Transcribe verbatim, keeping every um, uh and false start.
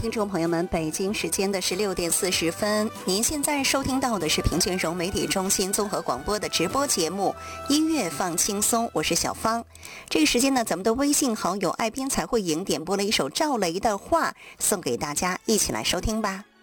听众朋友们，北京时间的十六点四十分，您现在收听到的是平均融媒体中心综合广播的直播节目《音乐放轻松》，我是小芳。这个时间呢，咱们的微信好友爱编才会赢点播了一首赵雷的话，送给大家，一起来收听吧。